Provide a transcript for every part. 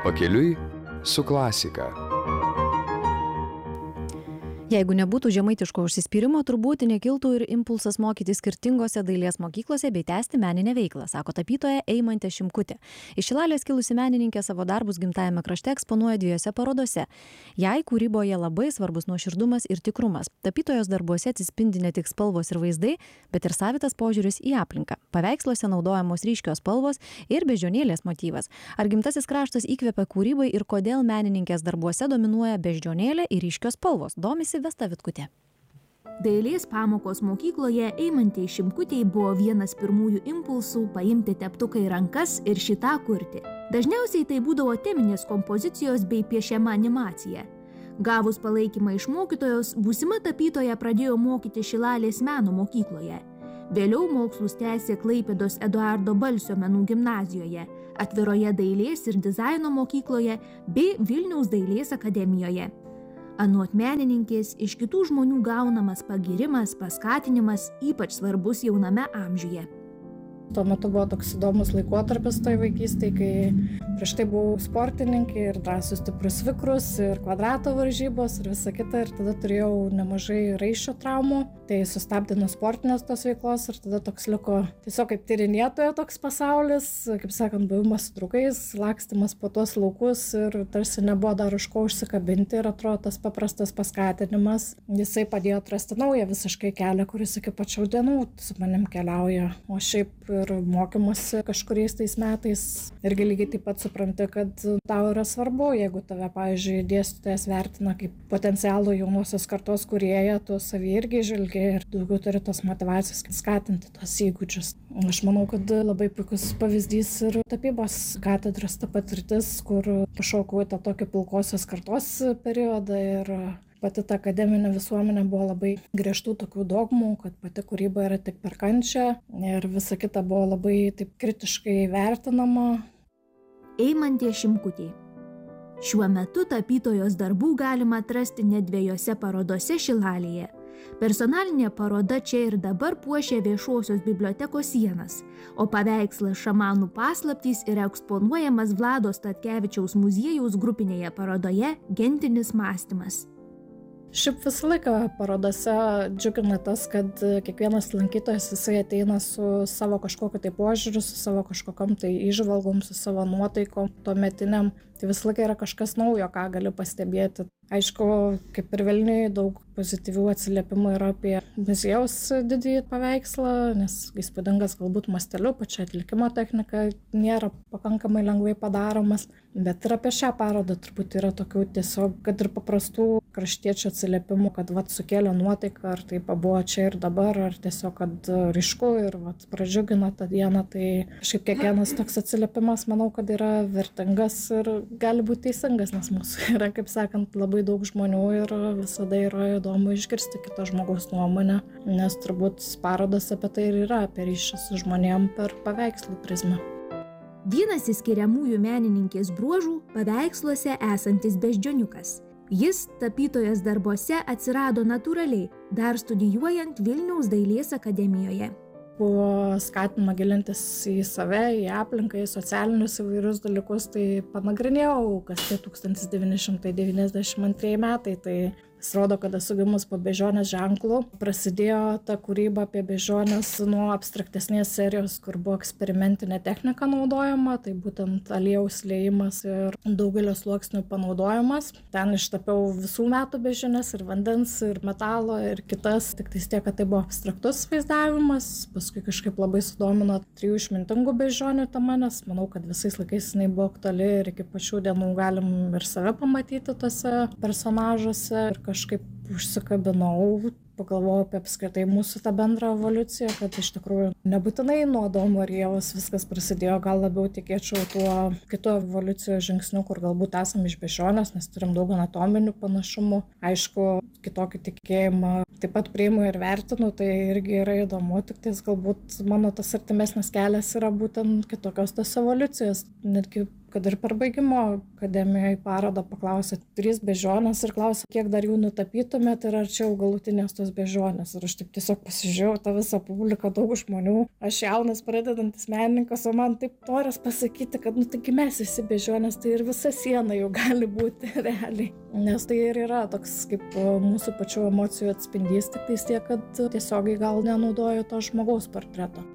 Pakeliui su klasika. Jeigu nebūtų žemaitiško užsispyrimo, turbūt nekiltų ir impulsas mokytis skirtingose dailės mokyklose bei tęsti meninę veiklą, sako tapytoja Eimantė Šimkutė. Iš Šilalės kilusi menininkė savo darbus gimtajame krašte eksponuoja 2 parodose. Jai kūryboje labai svarbus nuoširdumas ir tikrumas. Tapytojos darbuose atsispindi ne tik spalvos ir vaizdai, bet ir savitas požiūris į aplinką. Paveiksluose naudojamos ryškios spalvos ir beždžionėlės motyvas. Ar gimtasis kraštas įkvepia kūrybai ir kodėl menininkės darbuose dominuoja beždžionėlė ir ryškios spalvos? Domisi Vesta Vitkutė. Dailės pamokos mokykloje Eimantei Šimkutei buvo vienas pirmųjų impulsų paimti teptuką į rankas ir šitą kurti. Dažniausiai tai būdavo teminės kompozicijos bei piešiama animacija. Gavus palaikymą iš mokytojos, būsima tapytoja pradėjo mokyti Šilalės meno mokykloje. Vėliau mokslus tęsė Klaipėdos Eduardo Balsio menų gimnazijoje, Atviroje dailės ir dizaino mokykloje bei Vilniaus dailės akademijoje. Anot menininkės, iš kitų žmonių gaunamas pagyrimas, paskatinimas ypač svarbus jauname amžiuje. Tuo metu buvo toks įdomus laikotarpis toj vaikystėje, kai prieš tai buvau sportininkė ir drąsus stiprus vikrus ir kvadrato varžybos ir visa kita, ir tada turėjau nemažai raiščio traumų, tai sustabdė nuo sportinės tos veiklos ir tada toks liko tiesiog kaip tyrinėtojo toks pasaulis, kaip sakant, buvimas su draugais, lakstymas po tuos laukus ir tarsi nebuvo dar už ko užsikabinti ir atrodo tas paprastas paskatinimas, jisai padėjo atrasti naują visiškai kelią, kuris iki pačių dienų su manim keliauja, o šiaip ir mokymuose kažkuriais tais metais irgi lygiai taip pat supranti, kad tau yra svarbu, jeigu tave, pavyzdžiui, dėstytojas vertina kaip potencialų jaunosios kartos kūrėją, tu savį irgi žvelgi ir daugiau turi tos motyvacijos skatinti tos įgūdžius. Aš manau, kad labai puikus pavyzdys ir tapybos katedros ta patirtis, kur pašokau į tą tokį pilkosios kartos periodą ir pati ta akademinė visuomenė buvo labai griežtų tokių dogmų, kad pati kūryba yra tik per kančią ir visa kita buvo labai taip kritiškai vertinama. Eimantė Šimkutė. Šiuo metu tapytojos darbų galima atrasti net 2 parodose Šilalėje. Personalinė paroda Čia ir dabar puošia viešosios bibliotekos sienas, o paveikslas Šamanų paslaptys yra eksponuojamas Vlado Statkevičiaus muziejaus grupinėje parodoje Gentinis mąstymas. Šiaip visą laiką parodose džiugina tas, kad kiekvienas lankytojas jisai ateina su savo kažkokiu tai požiūriu, su savo kažkokiam tai įžvalgom, su savo nuotaikom, tuometiniam. Tai visą laiką yra kažkas naujo, ką gali pastebėti. Aišku, kaip ir Vilniuje, daug pozityvių atsiliepimų yra apie muziejaus didįjį paveikslą, nes įspūdingas galbūt masteliu, pačia atlikimo technika nėra pakankamai lengvai padaromas, bet ir apie šią parodą turbūt yra tokių tiesiog, kad ir paprastų kraštiečių atsiliepimų, kad sukėlė nuotaiką, ar tai buvo čia ir dabar, ar tiesiog, kad ryšku ir pradžiugino tą dieną, tai šiaip kiekvienas toks atsiliepimas, manau, kad yra vertingas ir gali būti teisingas, nes mūsų yra, kaip sakant, labai daug žmonių ir visada yra įdomu išgirsti kito žmogaus nuomonę, nes turbūt parodos apie tai ir yra, apie ryšį su žmonėm per paveikslų prizmę. Vienas išskiriamųjų menininkės bruožų – paveiksluose esantis beždžioniukas. Jis tapytojos darbuose atsirado natūraliai, dar studijuojant Vilniaus dailės akademijoje. Buvo skatinama gilintis į save, į aplinką, į socialinius įvairius dalykus, tai panagrinėjau, kas tie 1992 metai, tai pasirodo, kad esu gimus po beždžionės ženklų. Prasidėjo ta kūryba apie beždžionės nuo abstraktesnės serijos, kur buvo eksperimentinė technika naudojama, tai būtent aliejaus liejimas ir daugelio sluoksnių panaudojimas. Ten ištapiau visų metų beždžionės ir vandens, ir metalo, ir kitas, tik tiek, kad tai buvo abstraktus vaizdavimas. Paskui kažkaip labai sudomino 3 išmintingų beždžionių tema, nes manau, kad visais laikais jinai buvo aktuali ir iki pačių dienų galim ir save pamatyti tose personažuose ir kažkaip užsikabinau, pagalvojau apie apskritai mūsų tą bendrą evoliuciją, kad iš tikrųjų nebūtinai nuo Adomo ir Ievos viskas prasidėjo, gal labiau tikėčiau tuo kitų evoliucijos žingsnių, kur galbūt esam iš beždžionės, nes turim daug anatominių panašumų. Aišku, kitokį tikėjimą taip pat priimu ir vertinu, tai irgi yra įdomu, tik tais galbūt mano tas artimesnis kelias yra būtent kitokios tos evoliucijos, netgi kad ir per baigimo akademijoje parodą paklausė 3 beždžionės ir klausė, kiek dar jų nutapytumėt ir ar čia jau galutinės tos beždžionės. Ir aš taip tiesiog pasižiūrėjau tą visą publiką, daug žmonių. Aš jaunas pradedantis menininkas, o man taip noras pasakyti, kad taigi mes visi beždžionės, tai ir visa siena jau gali būti realiai. Nes tai ir yra toks kaip mūsų pačių emocijų atspindys, tik tais tiek, kad tiesiogiai gal nenaudoju to žmogaus portreto.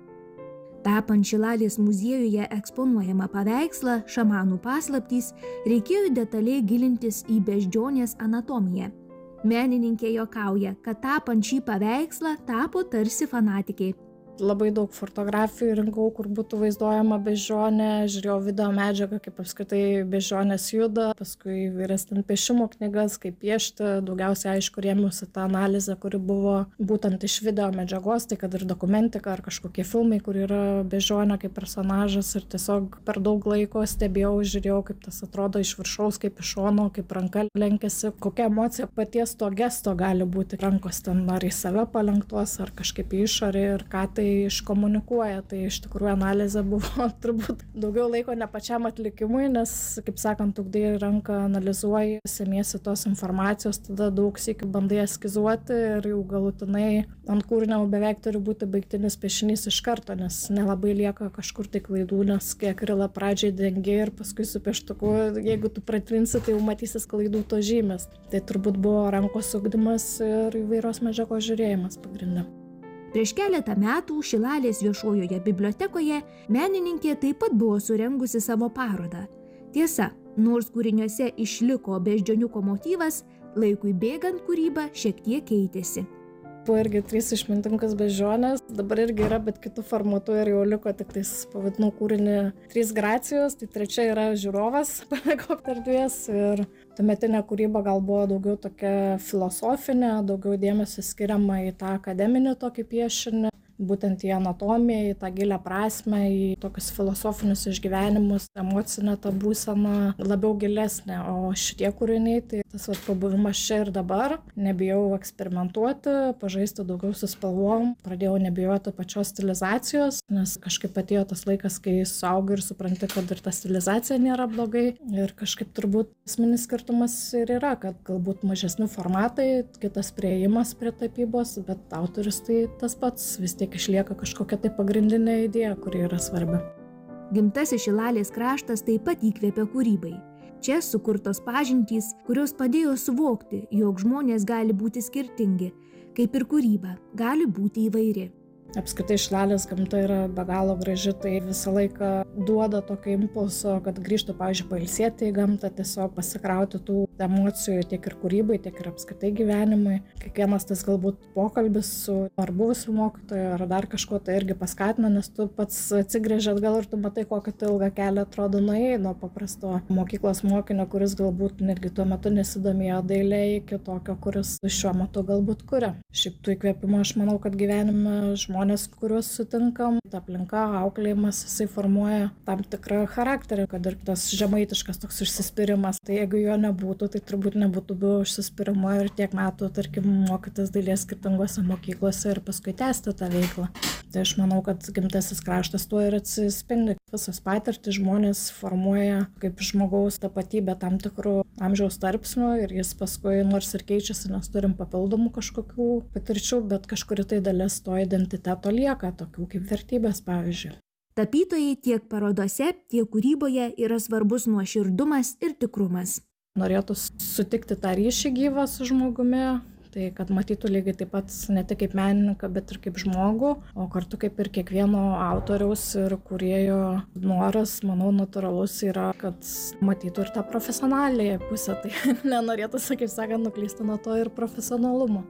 Tapant Šilalės muziejuje eksponuojamą paveikslą Šamanų paslaptys, reikėjo detaliai gilintis į beždžionės anatomiją. Menininkė juokauja, kad tapant šį paveikslą tapo tarsi fanatikė. Labai daug fotografijų rinkau, kur būtų vaizduojama beždžionė, žiūrėjau video medžiagą, kaip apskritai beždžionės juda, paskui įvairias ten piešimo knygas, kaip piešti, daugiausiai aišku rėmiausi tą analizę, kuri buvo būtent iš video medžiagos, tai kad ir dokumentika ar kažkokie filmai, kur yra beždžionė kaip personažas ir tiesiog per daug laiko stebėjau, žiūrėjau, kaip tas atrodo iš viršaus, kaip iš šono, kaip ranka lenkiasi, kokia emocija paties to gesto gali būti, rankos ten ar į save palenktos, ar kažkaip į išorę ir ką tai iškomunikuoja. Tai iš tikrųjų analizė buvo turbūt daugiau laiko ne pačiam atlikimui, nes, kaip sakant, ugdai ranką analizuoji, semiesi tos informacijos, tada daug sykių bandai eskizuoti ir jau galutinai ant kūrinio beveik turi būti baigtinis piešinys iš karto, nes nelabai lieka kažkur tai klaidų, nes kai akrilą pradžiai dengi ir paskui su pieštuku, jeigu tu pratrinsi, tai jau matysis klaidų to žymės. Tai turbūt buvo rankos ugdymas ir įvairios medžiagos žiūrėjimas pagrinde. Prieš keletą metų Šilalės viešojoje bibliotekoje menininkė taip pat buvo surengusi savo parodą. Tiesa, nors kūriniuose išliko beždžioniuko motyvas, laikui bėgant kūryba šiek tiek keitėsi. Buvo irgi 3 išmintingas beždžionės, dabar irgi yra, bet kitų formatų ir jau liko, tik tais pavadinau kūrinį 3 gracijos, tai 3 yra žiūrovas, pedagogų erdvės ir tuometinė kūryba gal buvo daugiau tokia filosofinė, daugiau dėmesio skiriama į tą akademinį tokį piešinį, būtent į anatomiją, į tą gilią prasmę, į tokius filosofinius išgyvenimus, emocinę tą būseną labiau gilesnę, o šitie kūriniai, tai tas pabuvimas čia ir dabar, nebijau eksperimentuoti, pažaisti daugiau su spalvom, pradėjau nebijoti pačios stilizacijos, nes kažkaip atėjo tas laikas, kai suaugi ir supranti, kad ir ta stilizacija nėra blogai ir kažkaip turbūt esminis skirtumas ir yra, kad galbūt mažesni formatai, kitas priėjimas prie tapybos, bet autorius tai tas pats, vis tiek išlieka kažkokia tai pagrindinė idėja, kuri yra svarbi. Gimtasis Šilalės kraštas taip pat įkvėpė kūrybai. Čia sukurtos pažintys, kurios padėjo suvokti, jog žmonės gali būti skirtingi, kaip ir kūryba gali būti įvairi. Apskritai Šilalės gamta yra be galo graži, tai visą laiką duoda tokio impulso, kad grįžtų, pavyzdžiui, pailsėti į gamtą, tiesiog pasikrauti tų emocijų tiek ir kūrybai, tiek ir apskritai gyvenimui. Kiekvienas tas galbūt pokalbis su ar buvusiu mokytoju, ar dar kažkuo tai irgi paskatina, nes tu pats atsigręži atgal ir tu matai, kokį tu ilgą kelią atrodo nuėjai nuo paprasto mokyklos mokinio, kuris galbūt netgi tuo metu nesidomėjo dailė, iki tokio, kuris šiuo metu galbūt kuria. Šiaip tų įkvėpimų aš manau, kad gyvenime žmonės, kuriuos sutinkam, ta aplinka, auklėjimas, jisai formuoja tam tikrą charakterį, kad ir tas žemaitiškas toks užsispyrimas, tai jeigu jo nebūtų, tai turbūt nebūtų buvo užsispyrimo ir tiek metų, tarkim, mokytis dailės skirtingose mokyklose ir paskui tęsti tą veiklą. Tai aš manau, kad gimtasis kraštas tuo ir atsispindi. Visas patirtis žmonės formuoja kaip žmogaus tapatybę tam tikrų amžiaus tarpsnių ir jis paskui nors ir keičiasi, nes turim papildomų kažkokių patirčių, bet kažkuri tai dalis to identiteto lieka, tokių kaip vertybės, pavyzdžiui. Tapytojai tiek parodose, tiek kūryboje yra svarbus nuoširdumas ir tikrumas. Norėtų sutikti tą ryšį gyvą su žmogumi, tai kad matytų lygiai taip pat ne tik kaip menininką, bet ir kaip žmogų, o kartu kaip ir kiekvieno autoriaus ir kūrėjo noras, manau, natūralus yra, kad matytų ir tą profesionaliąją pusę, tai nenorėtų, kaip sakant, nuklysti nuo to ir profesionalumo.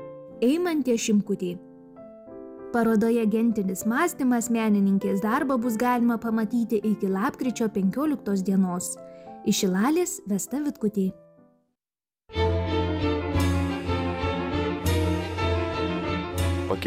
Eimantė Šimkutė. Parodoje Gentinis mąstymas menininkės darbą bus galima pamatyti iki lapkričio 15 dienos. Iš Šilalės Vesta Vitkutė.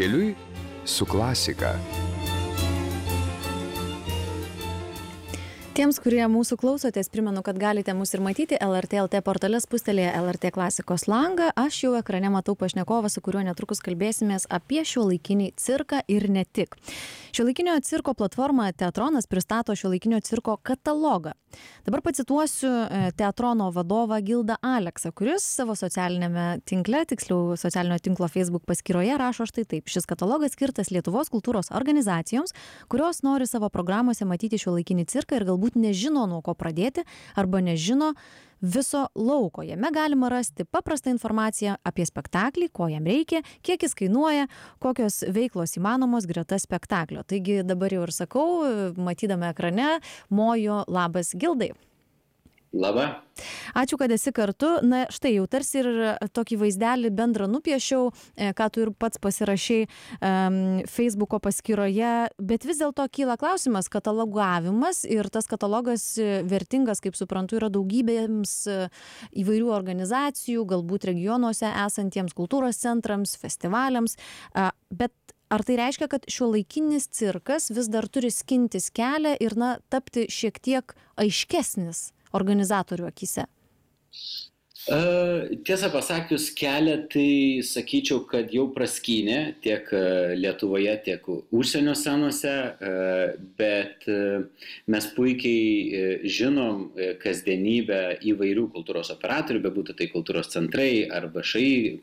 Pakeliui su klasika. Tiems, kurie mūsų klausotės, primenu, kad galite mus ir matyti LRT LT portale, spustelėje LRT klasikos langą. Aš jau ekrane matau pašnekovą, su kuriuo netrukus kalbėsimės apie šiuolaikinį cirką ir ne tik. Šiuolaikinio cirko platforma Teatronas pristato šiuolaikinio cirko katalogą. Dabar pacituosiu Teatrono vadovą Gildą Aleksą, kuris savo socialinėme tinkle, tiksliau socialinio tinklo Facebook paskyroje rašo štai taip. Šis katalogas skirtas Lietuvos kultūros organizacijoms, kurios nori savo programuose matyti šiuolaikinį cirką ir galbūt nežino, nuo ko pradėti, arba nežino viso lauko. Jame galima rasti paprastą informaciją apie spektaklį, ko jam reikia, kiek jis kainuoja, kokios veiklos įmanomos greta spektaklio. Taigi dabar jau ir sakau, matydama ekrane, moju labas Gildai. Labą. Ačiū, kad esi kartu. Na, štai jau tarsi ir tokį vaizdelį bendrą nupiešiau, ką tu ir pats pasirašei Facebooko paskyroje, bet vis dėlto kyla klausimas, katalogavimas ir tas katalogas vertingas, kaip suprantu, yra daugybėms įvairių organizacijų, galbūt regionuose esantiems kultūros centrams, festivaliams, bet ar tai reiškia, kad šiuolaikinis cirkas vis dar turi skintis kelią ir, tapti šiek tiek aiškesnis organizatorių akyse? Tiesą pasakius, kelią tai sakyčiau, kad jau praskynė tiek Lietuvoje, tiek užsienio scenose, bet mes puikiai žinom kasdienybę įvairių kultūros operatorių, bebūtų tai kultūros centrai ar VŠI,